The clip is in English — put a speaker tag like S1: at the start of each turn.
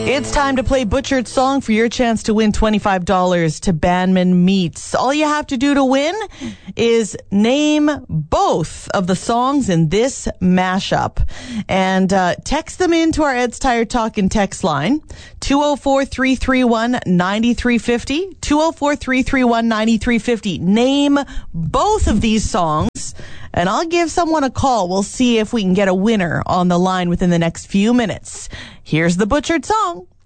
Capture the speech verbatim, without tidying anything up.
S1: It's time to play Butchered Song for your chance to win twenty-five dollars to Banman Meats. All you have to do to win is name both of the songs in this mashup. And uh, text them into our Ed's Tire Talkin' text line, two oh four, three three one, nine three five oh, two oh four, three three one, nine three five oh. Name both of these songs, and I'll give someone a call. We'll see if we can get a winner on the line within the next few minutes. Here's the Butchered Song.